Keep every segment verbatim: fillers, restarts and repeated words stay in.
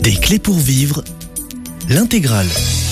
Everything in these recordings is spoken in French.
Des clés pour vivre, l'intégrale.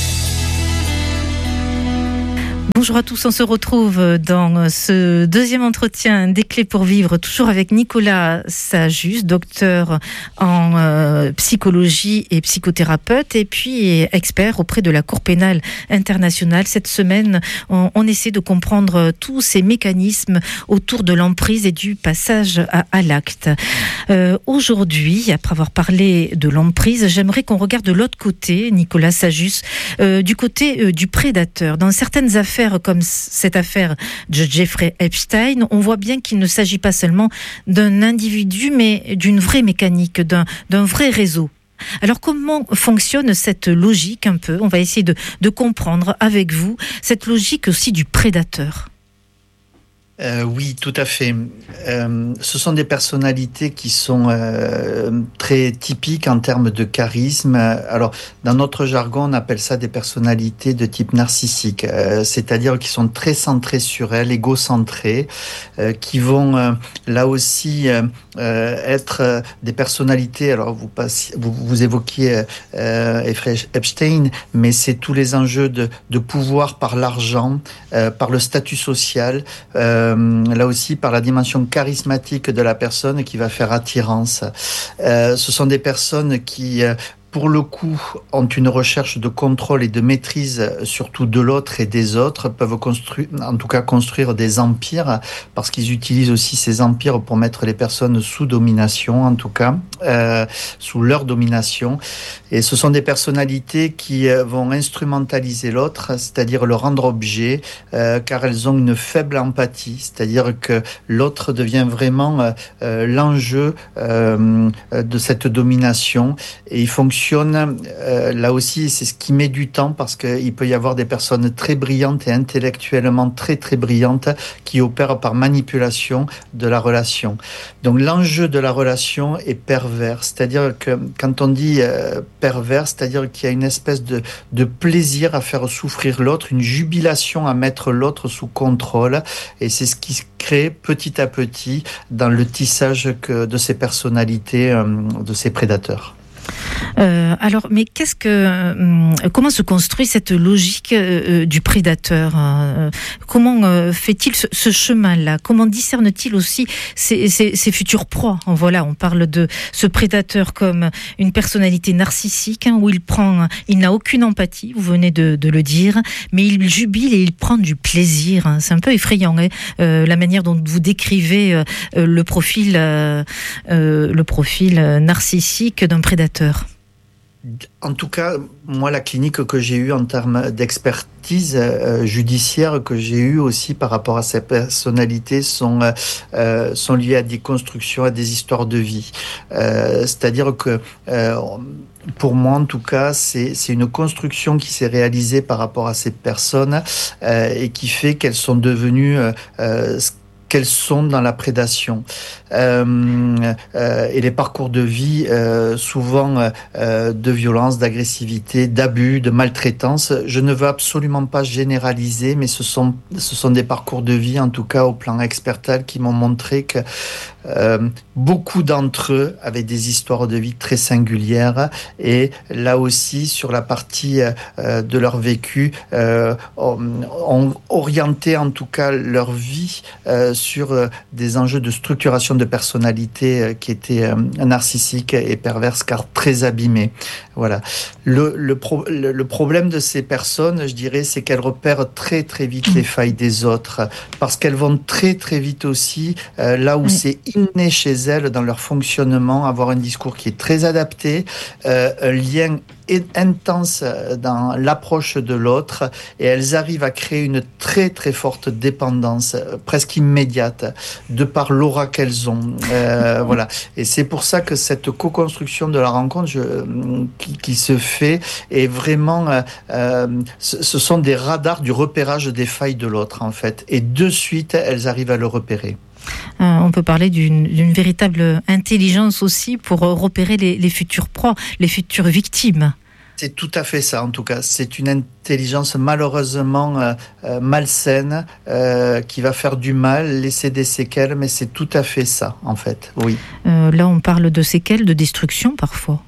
Bonjour à tous, on se retrouve dans ce deuxième entretien des clés pour vivre, toujours avec Nicolas Sajus, docteur en euh, psychologie et psychothérapeute, et puis expert auprès de la Cour pénale internationale. Cette semaine, on, on essaie de comprendre tous ces mécanismes autour de l'emprise et du passage à, à l'acte. Euh, aujourd'hui, après avoir parlé de l'emprise, j'aimerais qu'on regarde de l'autre côté, Nicolas Sajus, euh, du côté euh, du prédateur. Dans certaines affaires, comme cette affaire de Jeffrey Epstein, on voit bien qu'il ne s'agit pas seulement d'un individu, mais d'une vraie mécanique, d'un, d'un vrai réseau. Alors comment fonctionne cette logique un peu ? On va essayer de, de comprendre avec vous cette logique aussi du prédateur. Euh, oui, tout à fait. Euh, ce sont des personnalités qui sont euh, très typiques en termes de charisme. Alors, dans notre jargon, on appelle ça des personnalités de type narcissique, euh, c'est-à-dire qui sont très centrées sur elles, égocentrées, euh, qui vont euh, là aussi euh, être euh, des personnalités. Alors, vous, passiez, vous, vous évoquiez euh, Epstein, mais c'est tous les enjeux de, de pouvoir par l'argent, euh, par le statut social. Euh, là aussi par la dimension charismatique de la personne qui va faire attirance. Euh, ce sont des personnes qui, euh, pour le coup, ont une recherche de contrôle et de maîtrise, surtout de l'autre et des autres, peuvent construire, en tout cas construire des empires, parce qu'ils utilisent aussi ces empires pour mettre les personnes sous domination, en tout cas, euh, sous leur domination. Et ce sont des personnalités qui vont instrumentaliser l'autre, c'est-à-dire le rendre objet, euh, car elles ont une faible empathie, c'est-à-dire que l'autre devient vraiment euh, l'enjeu euh, de cette domination, et il fonctionne Euh, là aussi, c'est ce qui met du temps, parce qu'il peut y avoir des personnes très brillantes et intellectuellement très très brillantes qui opèrent par manipulation de la relation. Donc l'enjeu de la relation est pervers, c'est-à-dire que quand on dit euh, pervers, c'est-à-dire qu'il y a une espèce de, de plaisir à faire souffrir l'autre, une jubilation à mettre l'autre sous contrôle, et c'est ce qui crée petit à petit dans le tissage que, de ces personnalités, euh, de ces prédateurs. Euh, alors, mais qu'est-ce que, euh, comment se construit cette logique euh, du prédateur ? euh, Comment euh, fait-il ce, ce chemin-là ? Comment discerne-t-il aussi ses, ses, ses futures proies ? Voilà, on parle de ce prédateur comme une personnalité narcissique, hein, où il prend, il n'a aucune empathie, vous venez de, de le dire, mais il jubile et il prend du plaisir. Hein. C'est un peu effrayant, hein, euh, la manière dont vous décrivez euh, le profil, euh, euh, le profil narcissique d'un prédateur. En tout cas, moi, la clinique que j'ai eue en termes d'expertise euh, judiciaire que j'ai eue aussi par rapport à ces personnalités sont, euh, sont liées à des constructions, à des histoires de vie. Euh, c'est-à-dire que, euh, pour moi, en tout cas, c'est, c'est une construction qui s'est réalisée par rapport à ces personnes euh, et qui fait qu'elles sont devenues euh, qu'elles sont dans la prédation. Euh, euh, et les parcours de vie, euh, souvent euh, de violence, d'agressivité, d'abus, de maltraitance. Je ne veux absolument pas généraliser, mais ce sont, ce sont des parcours de vie, en tout cas au plan expertal, qui m'ont montré que euh, beaucoup d'entre eux avaient des histoires de vie très singulières, et là aussi, sur la partie euh, de leur vécu, euh, ont, ont orienté en tout cas leur vie euh, sur euh, des enjeux de structuration de personnalité euh, qui étaient euh, narcissiques et perverses, car très abîmées. Voilà. Le, le, pro, le, le problème de ces personnes, je dirais, c'est qu'elles repèrent très très vite les failles des autres, parce qu'elles vont très très vite aussi euh, là où oui. c'est inné chez elles dans leur fonctionnement, avoir un discours qui est très adapté, euh, un lien intense dans l'approche de l'autre, et elles arrivent à créer une très très forte dépendance presque immédiate de par l'aura qu'elles ont. Euh, voilà. Et c'est pour ça que cette co-construction de la rencontre je, qui, qui se fait est vraiment euh, ce, ce sont des radars du repérage des failles de l'autre, en fait, et de suite elles arrivent à le repérer. Euh, on peut parler d'une, d'une véritable intelligence aussi pour repérer les, les futures proies, les futures victimes. C'est tout à fait ça, en tout cas. C'est une intelligence malheureusement euh, euh, malsaine euh, qui va faire du mal, laisser des séquelles, mais c'est tout à fait ça, en fait, oui. Euh, là, on parle de séquelles, de destruction parfois.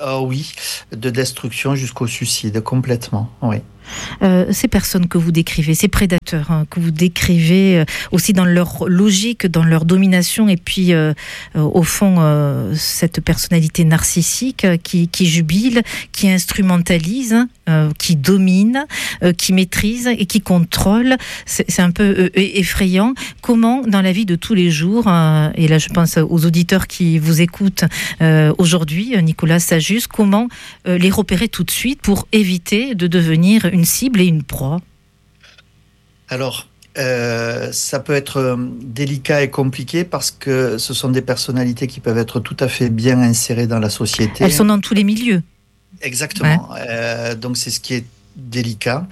Oh oui, de destruction jusqu'au suicide, complètement, oui. Euh, ces personnes que vous décrivez, ces prédateurs hein, que vous décrivez euh, aussi dans leur logique, dans leur domination, et puis euh, euh, au fond euh, cette personnalité narcissique euh, qui, qui jubile, qui instrumentalise, euh, qui domine, euh, qui maîtrise et qui contrôle, c'est, c'est un peu euh, effrayant. Comment dans la vie de tous les jours, euh, et là je pense aux auditeurs qui vous écoutent euh, aujourd'hui, Nicolas Sajus, comment euh, les repérer tout de suite pour éviter de devenir une cible et une proie? Alors, euh, ça peut être délicat et compliqué parce que ce sont des personnalités qui peuvent être tout à fait bien insérées dans la société. Elles sont dans tous les milieux. Exactement. Ouais. Euh, donc, c'est ce qui est délicat.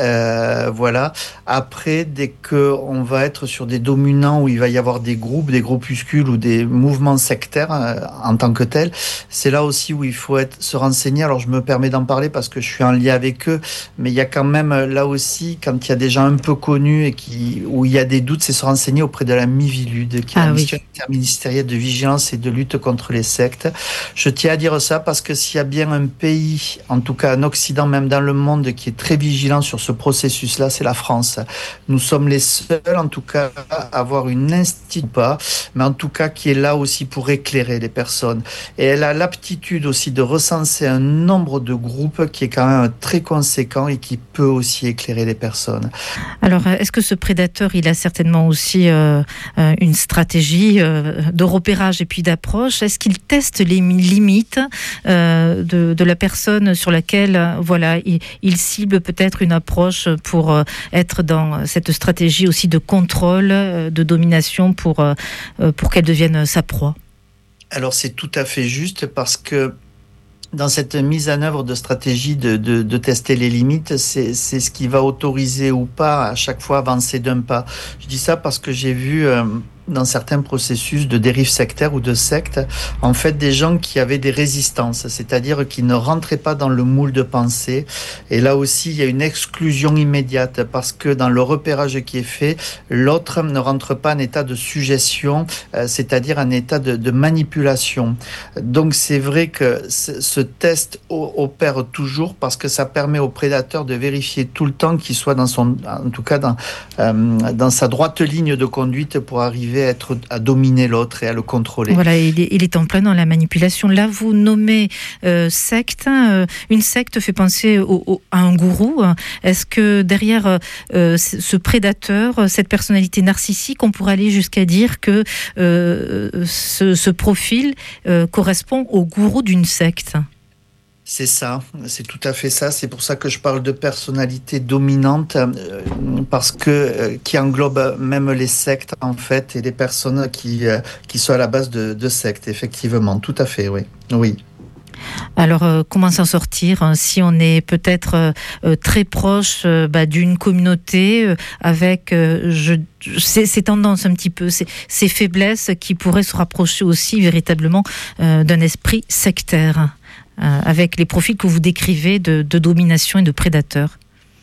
Euh, voilà. Après, dès que on va être sur des dominants où il va y avoir des groupes, des groupuscules ou des mouvements sectaires euh, en tant que tels, c'est là aussi où il faut être, se renseigner. Alors, je me permets d'en parler parce que je suis en lien avec eux, mais il y a quand même là aussi, quand il y a des gens un peu connus et qui, où il y a des doutes, c'est se renseigner auprès de la MIVILUD, qui est Ah la oui. mission interministérielle de vigilance et de lutte contre les sectes. Je tiens à dire ça parce que s'il y a bien un pays, en tout cas un Occident, même dans le monde, qui est très vigilant sur ce processus-là, c'est la France. Nous sommes les seuls, en tout cas, à avoir une institut, pas, mais en tout cas qui est là aussi pour éclairer les personnes. Et elle a l'aptitude aussi de recenser un nombre de groupes qui est quand même très conséquent et qui peut aussi éclairer les personnes. Alors, est-ce que ce prédateur, il a certainement aussi euh, une stratégie euh, de repérage et puis d'approche? Est-ce qu'il teste les limites euh, de, de la personne sur laquelle, voilà, il, il cible peut-être une approche pour euh, être dans cette stratégie aussi de contrôle, euh, de domination pour, euh, pour qu'elle devienne sa proie? Alors, c'est tout à fait juste parce que dans cette mise en œuvre de stratégie de, de, de tester les limites, c'est, c'est ce qui va autoriser ou pas à chaque fois avancer d'un pas. Je dis ça parce que j'ai vu euh, dans certains processus de dérive sectaire ou de secte, en fait, des gens qui avaient des résistances, c'est-à-dire qui ne rentraient pas dans le moule de pensée. Et là aussi, il y a une exclusion immédiate parce que dans le repérage qui est fait, l'autre ne rentre pas en état de suggestion, euh, c'est-à-dire en état de, de manipulation. Donc, c'est vrai que ce test opère toujours parce que ça permet au prédateur de vérifier tout le temps qu'il soit dans son, en tout cas dans, euh, dans sa droite ligne de conduite pour arriver à, être, à dominer l'autre et à le contrôler. Voilà, il est, il est en plein dans la manipulation. Là, vous nommez euh, secte. Euh, une secte fait penser au, au, à un gourou. Est-ce que derrière euh, ce prédateur, cette personnalité narcissique, on pourrait aller jusqu'à dire que euh, ce, ce profil euh, correspond au gourou d'une secte? C'est ça, c'est tout à fait ça. C'est pour ça que je parle de personnalité dominante, euh, parce que euh, qui englobe même les sectes en fait et les personnes qui euh, qui sont à la base de, de sectes. Effectivement, tout à fait, oui, oui. Alors, euh, comment s'en sortir hein, si on est peut-être euh, très proche euh, bah, d'une communauté euh, avec euh, je, ces, ces tendances un petit peu, ces, ces faiblesses qui pourraient se rapprocher aussi véritablement euh, d'un esprit sectaire, euh, avec les profils que vous décrivez de, de domination et de prédateurs?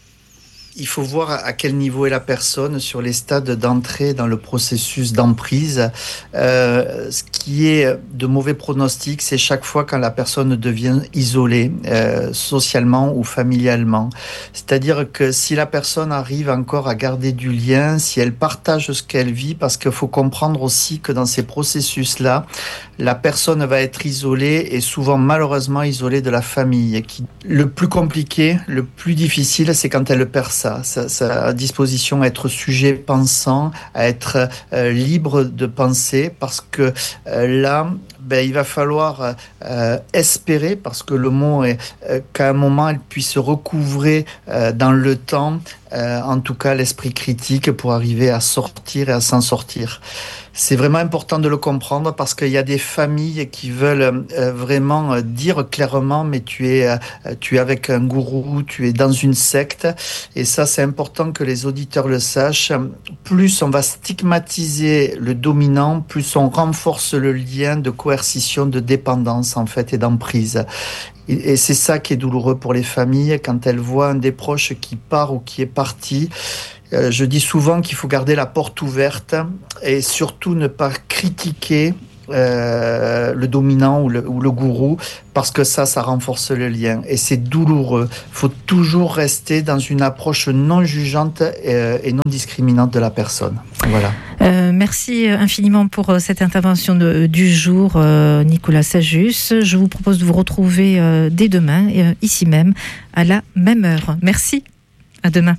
Il faut voir à quel niveau est la personne sur les stades d'entrée dans le processus d'emprise. Euh, ce qui est de mauvais pronostic, c'est chaque fois quand la personne devient isolée, euh, socialement ou familialement. C'est-à-dire que si la personne arrive encore à garder du lien, si elle partage ce qu'elle vit, parce qu'il faut comprendre aussi que dans ces processus-là, la personne va être isolée et souvent malheureusement isolée de la famille. Qui, le plus compliqué, le plus difficile, c'est quand elle perd ça. Sa, sa disposition à être sujet pensant, à être euh, libre de penser, parce que euh, là, ben, il va falloir euh, espérer, parce que le mot est euh, qu'à un moment, elle puisse recouvrer euh, dans le temps, euh, en tout cas l'esprit critique pour arriver à sortir et à s'en sortir. C'est vraiment important de le comprendre parce qu'il y a des familles qui veulent euh, vraiment euh, dire clairement mais tu es, euh, tu es avec un gourou, tu es dans une secte, et ça c'est important que les auditeurs le sachent. Plus on va stigmatiser le dominant, plus on renforce le lien de coercition, de dépendance en fait et d'emprise. Et c'est ça qui est douloureux pour les familles quand elles voient un des proches qui part ou qui est parti. Je dis souvent qu'il faut garder la porte ouverte et surtout ne pas critiquer euh, le dominant ou le, ou le gourou, parce que ça, ça renforce le lien. Et c'est douloureux. Il faut toujours rester dans une approche non jugeante et, et non discriminante de la personne. Voilà. Euh, merci infiniment pour cette intervention de, du jour, euh, Nicolas Sajus. Je vous propose de vous retrouver euh, dès demain, euh, ici même, à la même heure. Merci. À demain.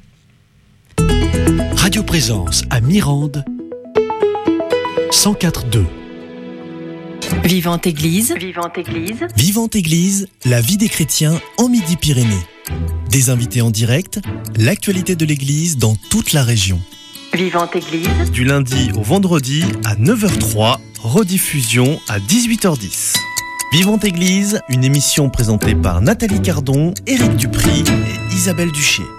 Radio Présence à Mirande, cent quatre virgule deux. Vivante Église. Vivante Église. Vivante Église, la vie des chrétiens en Midi-Pyrénées. Des invités en direct, l'actualité de l'Église dans toute la région. Vivante Église. Du lundi au vendredi à neuf heures trois, rediffusion à dix-huit heures dix. Vivante Église, une émission présentée par Nathalie Cardon, Éric Dupry et Isabelle Duché.